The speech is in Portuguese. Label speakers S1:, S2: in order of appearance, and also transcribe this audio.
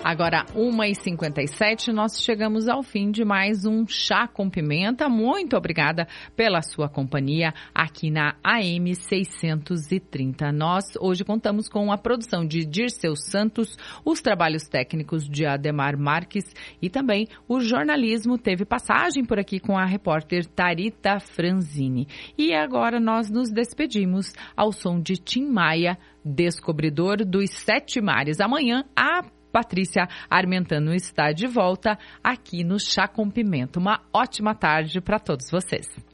S1: Agora, 1h57, nós chegamos ao fim de mais um Chá com Pimenta. Muito obrigada pela sua companhia aqui na AM 630. Nós hoje contamos com a produção de Dirceu Santos, os trabalhos técnicos de Ademar Marques e também o jornalismo teve passagem por aqui com a repórter Tharita Franzini. E agora nós nos despedimos ao som de Tim Maia, Descobridor dos Sete Mares. Amanhã, a Patrícia Armentano está de volta aqui no Chá com Pimenta. Uma ótima tarde para todos vocês.